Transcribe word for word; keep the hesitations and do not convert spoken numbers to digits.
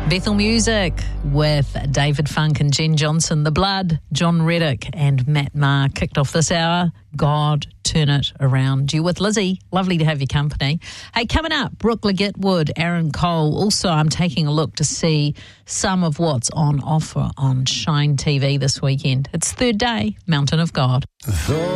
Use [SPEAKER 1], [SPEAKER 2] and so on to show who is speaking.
[SPEAKER 1] Bethel Music with David Funk and Jen Johnson. The Blood, John Reddick and Matt Maher kicked off this hour. God, turn it around. You with Lizzie. Lovely to have your company. Hey, coming up, Brooke Legitwood, Aaron Cole. Also, I'm taking a look to see some of what's on offer on Shine T V this weekend. It's third day, Mountain of God.